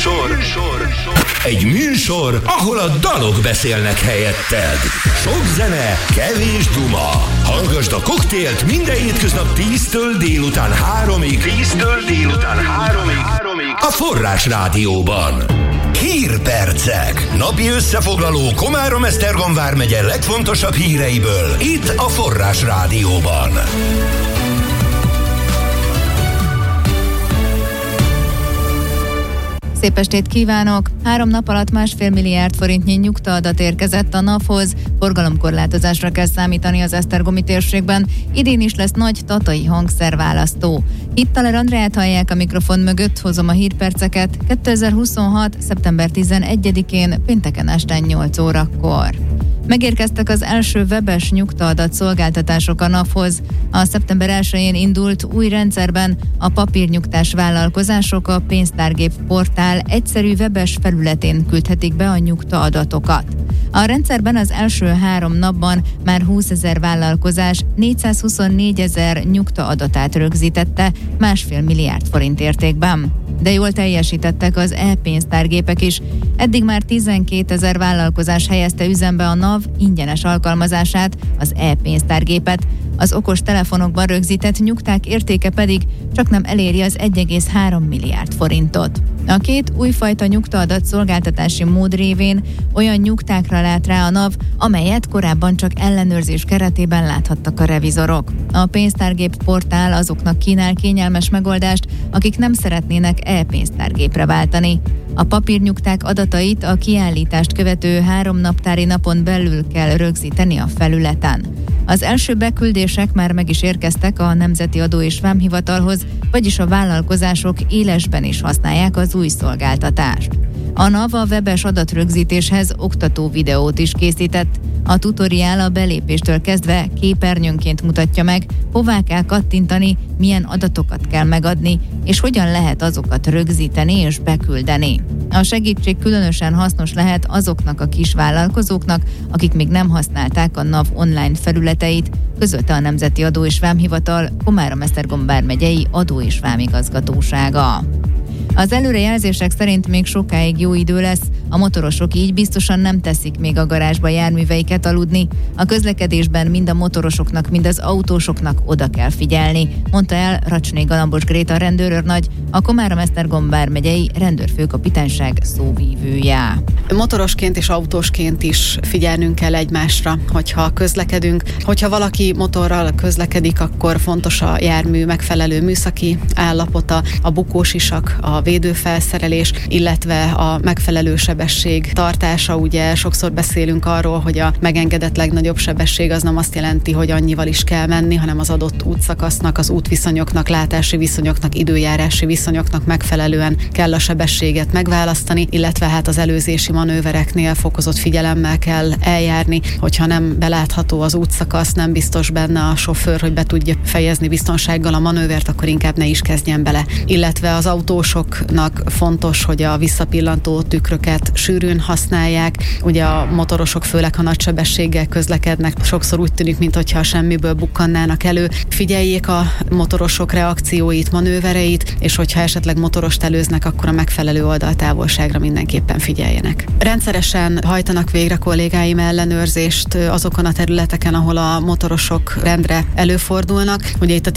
Egy műsor, ahol a dalok beszélnek helyetted. Sok zene, kevés duma. Hallgasd a Koktélt minden hétköznap 10-től délután 3-ig. A Forrás Rádióban. Hírpercek. Napi összefoglaló Komárom-Esztergom vármegye legfontosabb híreiből. Itt a Forrás Rádióban. Szép estét kívánok! 3 nap alatt 1,5 milliárd forintnyi nyugtaadat érkezett a NAV-hoz. Forgalomkorlátozásra kell számítani az esztergomi térségben. Idén is lesz nagy tatai hangszerválasztó. Hittaler Andreát hallják a mikrofon mögött, hozom a hírperceket. 2026. szeptember 11-én, pénteken este 8 órakor. Megérkeztek az első webes nyugtaadat szolgáltatások a NAV-hoz. A szeptember 1-én indult új rendszerben a papírnyugtás vállalkozások a pénztárgép portál egyszerű webes felületén küldhetik be a nyugtaadatokat. A rendszerben az első 3 napban már 20 000 vállalkozás 424 000 nyugtaadatát rögzítette 1,5 milliárd forint értékben. De jól teljesítettek az e-pénztárgépek is. Eddig már 12 000 vállalkozás helyezte üzembe a NAV ingyenes alkalmazását, az e-pénztárgépet. Az okos telefonokban rögzített nyugták értéke pedig csaknem eléri az 1,3 milliárd forintot. A 2 újfajta nyugtaadat szolgáltatási mód révén olyan nyugtákra lát rá a NAV, amelyet korábban csak ellenőrzés keretében láthattak a revizorok. A pénztárgép portál azoknak kínál kényelmes megoldást, akik nem szeretnének e-pénztárgépre váltani. A papírnyugták adatait a kiállítást követő 3 naptári napon belül kell rögzíteni a felületen. Az első beküldések már meg is érkeztek a Nemzeti Adó és Vámhivatalhoz, vagyis a vállalkozások élesben is használják az új szolgáltatást. A NAV a webes adatrögzítéshez oktató videót is készített. A tutoriál a belépéstől kezdve képernyőnként mutatja meg, hová kell kattintani, milyen adatokat kell megadni, és hogyan lehet azokat rögzíteni és beküldeni. A segítség különösen hasznos lehet azoknak a kis vállalkozóknak, akik még nem használták a NAV online felületeit, közölte a Nemzeti Adó és Vámhivatal Komárom-Esztergom vármegyei adó- és vámigazgatósága. Az előrejelzések szerint még sokáig jó idő lesz, a motorosok így biztosan nem teszik még a garázsba járműveiket aludni. A közlekedésben mind a motorosoknak, mind az autósoknak oda kell figyelni, mondta el Racsné Galambos Gréta rendőrőrnagy, a Komárom-Esztergom vármegyei rendőrfőkapitányság szóvívője. Motorosként és autósként is figyelnünk kell egymásra, hogyha közlekedünk. Hogyha valaki motorral közlekedik, akkor fontos a jármű megfelelő műszaki állapota, a bukósisak, a védőfelszerelés, illetve a megfelelő sebesség tartása. Ugye sokszor beszélünk arról, hogy a megengedett legnagyobb sebesség az nem azt jelenti, hogy annyival is kell menni, hanem az adott útszakasznak, az útviszonyoknak, látási viszonyoknak, időjárási viszonyoknak megfelelően kell a sebességet megválasztani, illetve hát az előzési manővereknél fokozott figyelemmel kell eljárni, hogyha nem belátható az útszakasz, nem biztos benne a sofőr, hogy be tudja fejezni biztonsággal a manővert, akkor inkább ne is kezdjen bele. Illetve az autósoknak fontos, hogy a visszapillantó tükröket sűrűn használják. Ugye a motorosok főleg, ha nagy sebességgel közlekednek, sokszor úgy tűnik, mintha semmiből bukkannának elő. Figyeljék a motorosok reakcióit, manővereit, és hogyha esetleg motorost előznek, akkor a megfelelő oldaltávolságra mindenképpen figyeljenek. Rendszeresen hajtanak végre kollégáim ellenőrzést azokon a területeken, ahol a motorosok rendre előfordulnak. Ugye itt a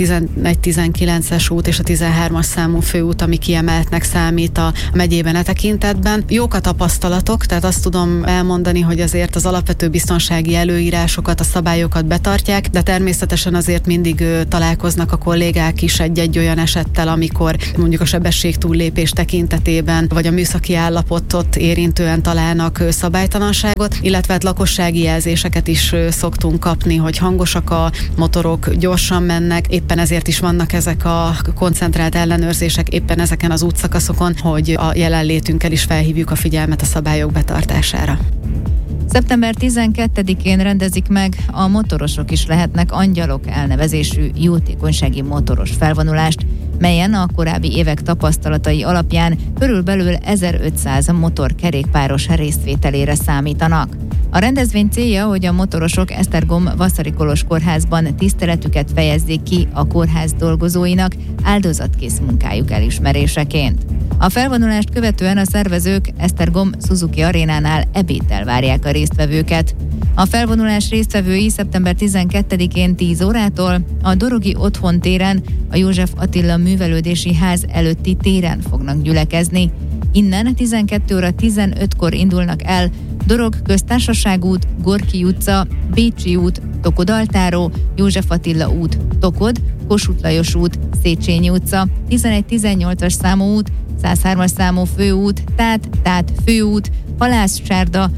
11-19-es út és a 13-as számú főút, ami kiemeltnek számít a megyében e tekintetben. Jók a tapasztalatok, tehát azt tudom elmondani, hogy azért az alapvető biztonsági előírásokat, a szabályokat betartják, de természetesen azért mindig találkoznak a kollégák is egy olyan esettel, amikor mondjuk a sebesség túllépés tekintetében, vagy a műszaki állapotot érintően találnak szabálytalanságot, illetve hát lakossági jelzéseket is szoktunk kapni, hogy hangosak a motorok, gyorsan mennek, éppen ezért is vannak ezek a koncentrált ellenőrzések éppen ezeken az útszakaszokon, hogy a jelenlétünkkel is felhívjuk a figyelmet a szabályok betartására. Szeptember 12-én rendezik meg a Motorosok is lehetnek angyalok elnevezésű jótékonysági motoros felvonulást, melyen a korábbi évek tapasztalatai alapján körülbelül 1500 motorkerékpáros részvételére számítanak. A rendezvény célja, hogy a motorosok Esztergom Vaszary Kolozs kórházban tiszteletüket fejezzék ki a kórház dolgozóinak áldozatkész munkájuk elismeréseként. A felvonulást követően a szervezők Esztergom Suzuki arénánál ebéddel várják a résztvevőket. A felvonulás résztvevői szeptember 12-én 10 órától a Dorogi Otthon téren, a József Attila Művelődési Ház előtti téren fognak gyülekezni. Innen 12 óra 15-kor indulnak el Dorog Köztársaság út, Gorki utca, Bécsi út, Tokod-Altáró, József Attila út, Tokod, Kossuth Lajos út, Széchenyi utca, 11-18-as számú út, 103-as számú főút, Tát főút, Halász-Csárda,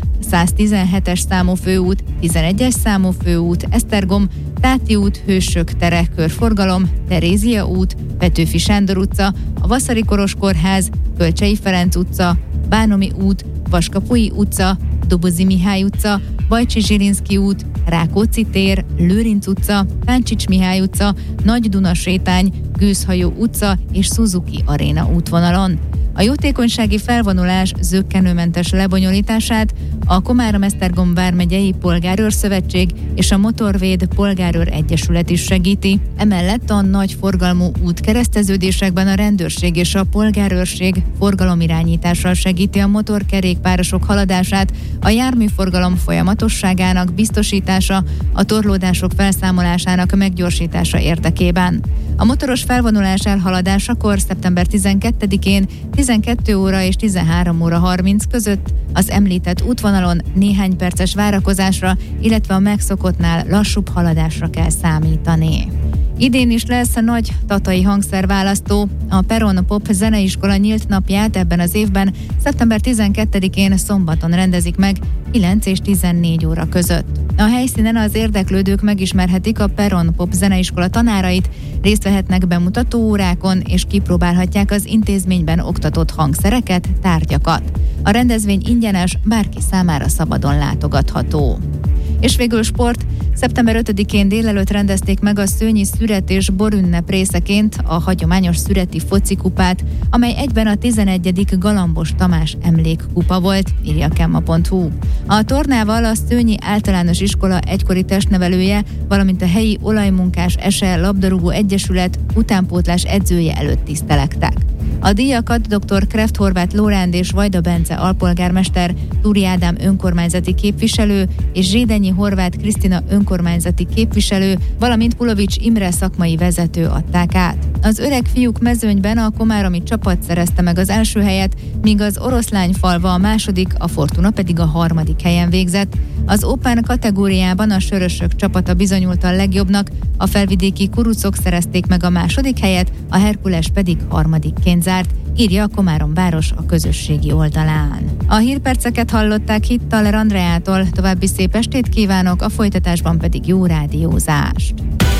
117-es számú főút, 11-es számú főút, Esztergom, Táti út, Hősök tere, körforgalom, Terézia út, Petőfi Sándor utca, a Vaszari Koros Kórház, Kölcsei Ferenc utca, Bánomi út, Vaskapui utca, Dobozi Mihály utca, Bajcsi Zsilinszky út, Rákóczi tér, Lőrinc utca, Páncsics Mihály utca, Nagy Duna sétány, Gőzhajó utca és Suzuki aréna útvonalon. A jótékonysági felvonulás zökkenőmentes lebonyolítását a Komárom-Esztergom vármegyei Polgárőrszövetség és a Motorvéd Polgárőr Egyesület is segíti. Emellett a nagy forgalmú útkereszteződésekben a rendőrség és a polgárőrség forgalomirányítással segíti a motorkerékpárosok haladását, a járműforgalom folyamatosságának biztosítása, a torlódások felszámolásának meggyorsítása érdekében. A motoros felvonulás elhaladásakor szeptember 12-én 12 óra és 13 óra 30 között az említett útvonalon néhány perces várakozásra, illetve a megszokottnál lassúbb haladásra kell számítani. Idén is lesz a nagy tatai hangszerválasztó. A Peron Pop Zeneiskola nyílt napját ebben az évben szeptember 12-én szombaton rendezik meg 9 és 14 óra között. A helyszínen az érdeklődők megismerhetik a Peron Pop Zeneiskola tanárait, részt vehetnek bemutató órákon és kipróbálhatják az intézményben oktatott hangszereket, tárgyakat. A rendezvény ingyenes, bárki számára szabadon látogatható. És végül sport. Szeptember 5-én délelőtt rendezték meg a Szőnyi szüret és borünnep részeként a hagyományos szüreti focikupát, amely egyben a 11. Galambos Tamás emlékkupa volt, írja a Kemma.hu. A tornával a Szőnyi Általános Iskola egykori testnevelője, valamint a helyi olajmunkás ESE labdarúgó egyesület utánpótlás edzője előtt tisztelektek. A díjakat dr. Kreft Horváth Lóránd és Vajda Bence alpolgármester, Túri Ádám önkormányzati képviselő és Zsédenyi Horváth Krisztina önkormányzati képviselő, valamint Pulovics Imre szakmai vezető adták át. Az öreg fiúk mezőnyben a komáromi csapat szerezte meg az első helyet, míg az Oroszlányfalva a második, a Fortuna pedig a harmadik helyen végzett. Az Open kategóriában a Sörösök csapata bizonyult a legjobbnak, a felvidéki kurucok szerezték meg a második helyet, a Herkules pedig harmadikként zárt, írja a Komáromváros a közösségi oldalán. A hírperceket hallották Hittal Andreától, további szép estét kívánok, a folytatásban pedig jó rádiózást.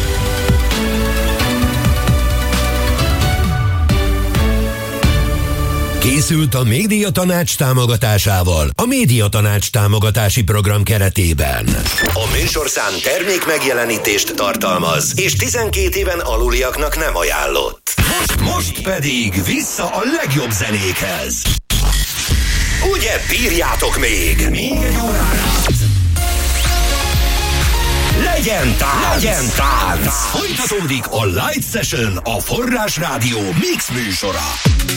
Készült a Médiatanács támogatásával a Médiatanács támogatási program keretében. A műsorszám termék megjelenítést tartalmaz, és 12 éven aluliaknak nem ajánlott. Most pedig vissza a legjobb zenékhez. Ugye bírjátok még? Még egy órára. Legyen tánc! Folytatódik a Light Session, a Forrás Rádió mix műsora.